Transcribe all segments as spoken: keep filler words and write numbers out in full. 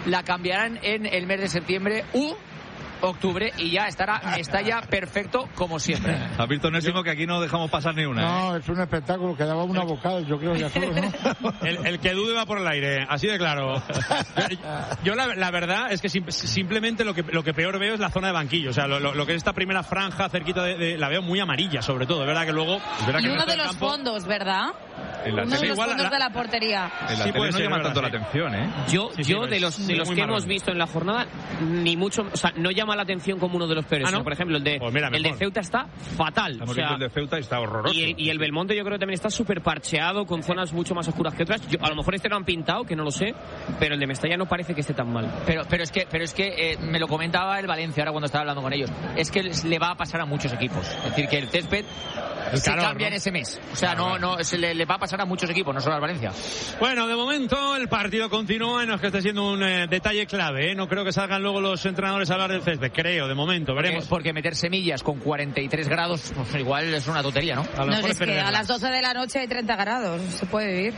la cambiarán en el mes de septiembre u octubre y ya estará Mestalla perfecto como siempre. Ha visto Onésimo que aquí no dejamos pasar ni una. No, ¿eh? Es un espectáculo que daba una vocal, yo creo ya solo, ¿no? el, el que dude va por el aire, así de claro. Yo la, la verdad es que sim, simplemente lo que lo que peor veo es la zona de banquillo, o sea, lo, lo, lo que es esta primera franja cerquita de, de la veo muy amarilla, sobre todo, es verdad que luego es verdad y que uno de los campo, fondos, ¿verdad? En la uno de los igual fondos la, de la portería. En la sí, tele no ser, llama verdad, tanto sí. la atención, ¿eh? Yo, sí, sí, yo de los, de los que marrón. hemos visto en la jornada, ni mucho, o sea, no llama la atención como uno de los peores. ¿Ah, no? Por ejemplo, el de, pues mira, el de Ceuta está fatal. Estamos o sea, viendo el de Ceuta y está horroroso. Y el, y el Belmonte yo creo que también está súper parcheado, con zonas mucho más oscuras que otras. Yo, a lo mejor este lo han pintado, que no lo sé, pero el de Mestalla no parece que esté tan mal. Pero, pero es que, pero es que eh, me lo comentaba el Valencia ahora cuando estaba hablando con ellos. Es que les, le va a pasar a muchos equipos. Es decir, que el césped el se calor, cambia ¿no? en ese mes. O sea, Claro, no, no, se le, le va a pasar a muchos equipos, no solo al Valencia. Bueno, de momento el partido continúa y no es que esté siendo un eh, detalle clave, ¿eh? No creo que salgan luego los entrenadores a hablar del césped, creo, de momento, veremos. Porque, porque meter semillas con cuarenta y tres grados, pues igual es una tontería, ¿no? A lo No, mejor es que perderla. a las doce de la noche hay treinta grados, se puede vivir.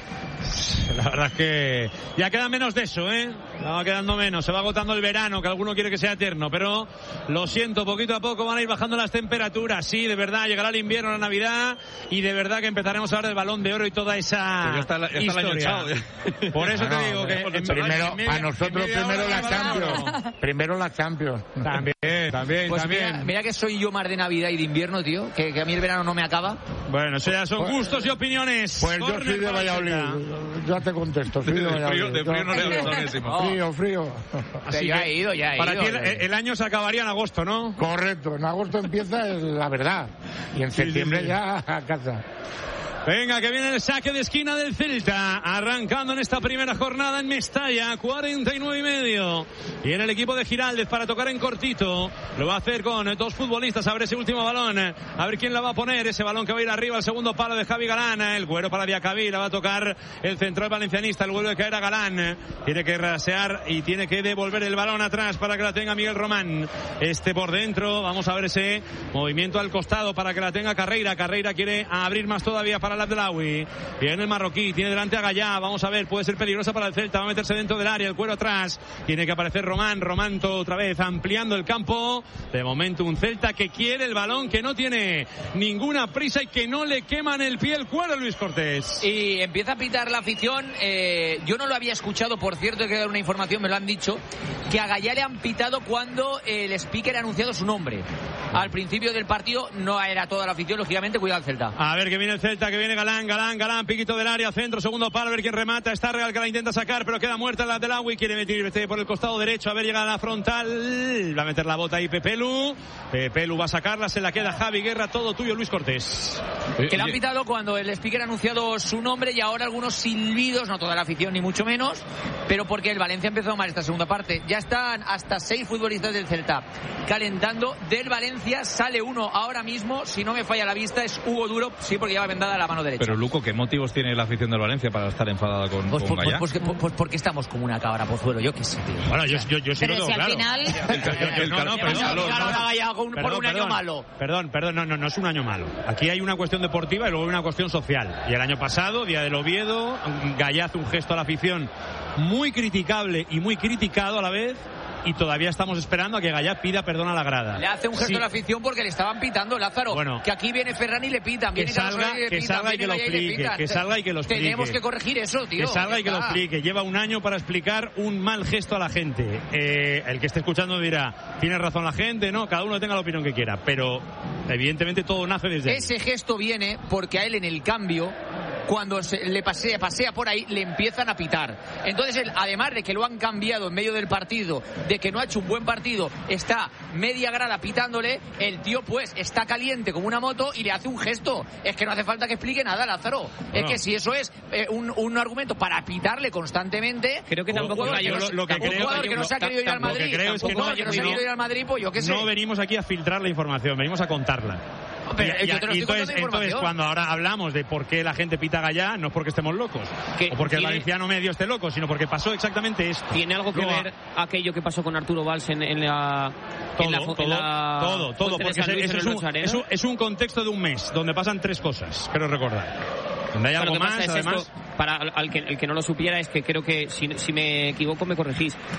La verdad es que ya queda menos de eso, ¿eh? Va quedando menos, se va agotando el verano, que alguno quiere que sea eterno, pero lo siento, poquito a poco van a ir bajando las temperaturas, sí, de verdad, llegará el invierno, la Navidad, y de verdad que empezaremos a hablar del Balón de Oro y toda esa ya está, ya está historia. El año echado. Por eso No, te digo que en, en, primero, en media, a nosotros en media primero hora la de Champions. verano. Primero la Champions. También, también, Pues también. mira, mira que soy yo más de Navidad y de invierno, tío, que, que a mí el verano no me acaba. Bueno, eso ya son Pues, gustos y opiniones. Pues yo Corner soy de para el Valladolid. Celta. Ya te contesto, soy de De Valladolid. frío, de frío no le hablo a Onésimo. Frío, frío. Así ya que he ido, ya he para ido. ti el, el año se acabaría en agosto, ¿no? Correcto, en agosto empieza es la verdad. Y en septiembre sí, sí. ya a casa. Venga, que viene el saque de esquina del Celta, arrancando en esta primera jornada en Mestalla, cuarenta y nueve y medio. Y en el equipo de Giraldez para tocar en cortito. Lo va a hacer con dos futbolistas, a ver ese último balón, a ver quién la va a poner, ese balón que va a ir arriba al segundo palo de Javi Galán, el güero para Diacabí, la va a tocar el central valencianista, el vuelve a caer a Galán, tiene que rasear y tiene que devolver el balón atrás para que la tenga Miguel Román, este por dentro, vamos a ver ese movimiento al costado para que la tenga Carreira, Carreira quiere abrir más todavía para el Abdelawi, viene el marroquí, tiene delante a Gallá, vamos a ver, puede ser peligrosa para el Celta, va a meterse dentro del área, el cuero atrás, tiene que aparecer Román, Román todo otra vez ampliando el campo, de momento un Celta que quiere el balón, que no tiene ninguna prisa y que no le queman el pie el cuero, Luis Cortés. Y empieza a pitar la afición, eh, yo no lo había escuchado, por cierto, hay que dar una información, me lo han dicho, que a Gallá le han pitado cuando el speaker ha anunciado su nombre. Al principio del partido no era toda la afición, lógicamente, cuidado al Celta. A ver que viene el Celta, que viene Galán, Galán, Galán, piquito del área, centro, segundo palo, a ver quién remata, está Real que la intenta sacar, pero queda muerta la del Agui, quiere meter por el costado derecho, a ver, llega a la frontal, va a meter la bota ahí Pepelu, Pepelu va a sacarla, se la queda Javi Guerra, todo tuyo, Luis Cortés. Que le han pitado cuando el speaker ha anunciado su nombre y ahora algunos silbidos, no toda la afición ni mucho menos, pero porque el Valencia ha empezado mal esta segunda parte. Ya están hasta seis futbolistas del Celta calentando. Del Valencia sale uno ahora mismo, si no me falla la vista, es Hugo Duro, sí, porque lleva vendada la mano derecha. Pero Luco, ¿qué motivos tiene la afición del Valencia para estar enfadada con, Pues, con pues, Gallá? pues, pues, pues, pues porque estamos como una cabra pozuelo, yo qué sé, tío. Bueno, yo, yo, yo sí Pero lo si tengo al claro. final... El No, no, calor, pero el calor, no, ¿no? no. Gallá con- por Perdón, un año perdón. malo. Perdón, perdón, no, no, no es un año malo. Aquí hay una cuestión deportiva y luego hay una cuestión social. Y el año pasado, día del Oviedo, Gallá hace un gesto a la afición muy criticable y muy criticado a la vez. Y todavía estamos esperando a que Gallá pida perdón a la grada. Le hace un gesto Sí. a la afición porque le estaban pitando, Lázaro. Bueno. Que aquí viene Ferran y le pitan, Que viene Carlos salga- Soler y le que pitan, salga y viene que lo Gallá y le explique, pitan. que salga y que lo explique. Tenemos que corregir eso, tío. Que salga y que Ya lo está. explique. Lleva un año para explicar un mal gesto a la gente. Eh, el que esté escuchando dirá, tiene razón la gente, ¿no? Cada uno tenga la opinión que quiera. Pero evidentemente todo nace desde ahí. Ese gesto viene porque a él en el cambio, cuando se le pasea, pasea por ahí, le empiezan a pitar. Entonces él, además de que lo han cambiado en medio del partido, de que no ha hecho un buen partido, está media grada pitándole, el tío pues está caliente como una moto y le hace un gesto. Es que no hace falta que explique nada, Lázaro. Bueno. Es que si eso es eh, un, un argumento para pitarle constantemente, Creo que un tampoco jugador Gallo- que no- lo- lo que un creo- jugador que no se ha querido ir al lo que Madrid, creo es un que jugador no- que no se ha querido ir al Madrid, pues yo qué sé. No venimos aquí a filtrar la información, venimos a contarla. Pero Y- y- yo te lo y estoy entonces, contando entonces información. cuando ahora hablamos de por qué la gente pita Gallá, no es porque estemos locos, Que o porque el tiene- valenciano medio esté loco, sino porque pasó exactamente esto. ¿Tiene algo que No, ver aquello que pasó con Arturo Valls en, en la... Todo, en la, todo, en la todo, todo, Fuente de porque San Luis, es, en es el un, Rosarena? es un- es un contexto de un mes donde pasan tres cosas, creo recordar. Donde hay Claro, algo lo que más, pasa es además. esto, para al que, el que no lo supiera, es que creo que, si, si me equivoco, me corregís.